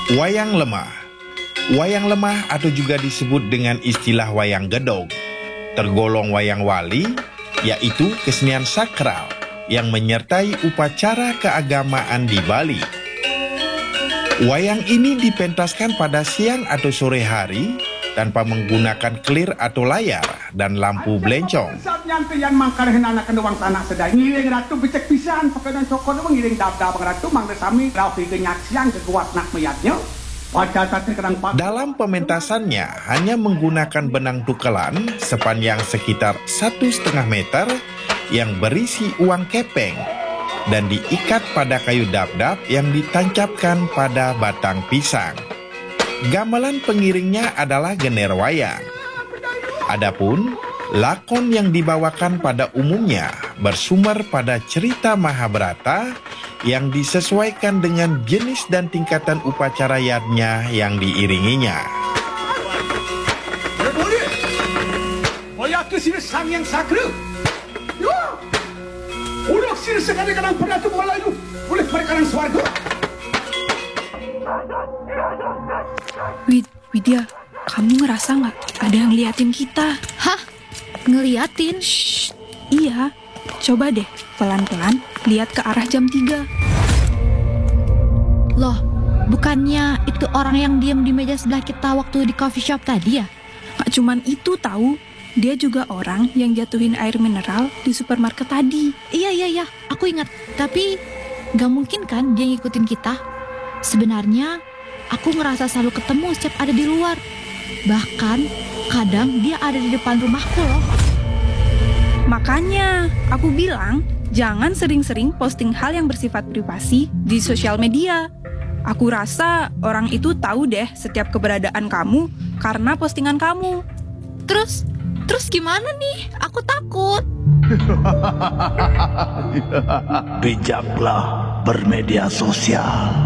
Wayang lemah. Wayang lemah atau juga disebut dengan istilah wayang gedog, tergolong wayang wali, yaitu kesenian sakral yang menyertai upacara keagamaan di Bali. Wayang ini dipentaskan pada siang atau sore hari tanpa menggunakan kelir atau layar dan lampu belencong. Saat nyampe yang mangkarahin anak uang tanah sedai ngiring ratu becek pisan pakai dan cokor ngiring dab-dab ratu mangga sami rauh genyak siang kekuat nak meyatnya. Dalam pementasannya hanya menggunakan benang tukelan sepanjang sekitar 1,5 meter yang berisi uang kepeng dan diikat pada kayu dab-dab yang ditancapkan pada batang pisang. Gamelan pengiringnya adalah gener wayang. Adapun lakon yang dibawakan pada umumnya bersumber pada cerita Mahabharata yang disesuaikan dengan jenis dan tingkatan upacara yadnya yang diiringinya. Widya, kamu ngerasa nggak ada yang ngeliatin kita? Hah? Ngeliatin? Shh, iya. Coba deh, pelan-pelan lihat ke arah jam 3. Loh, bukannya itu orang yang diam di meja sebelah kita waktu di coffee shop tadi ya? Nggak cuman itu tahu, dia juga orang yang jatuhin air mineral di supermarket tadi. Iya, aku ingat. Tapi nggak mungkin kan dia ngikutin kita? Sebenarnya aku ngerasa selalu ketemu setiap ada di luar. Bahkan kadang dia ada di depan rumahku loh. Makanya aku bilang jangan sering-sering posting hal yang bersifat privasi di sosial media. Aku rasa orang itu tahu deh setiap keberadaan kamu karena postingan kamu. Terus gimana nih? Aku takut. Bijaklah bermedia sosial.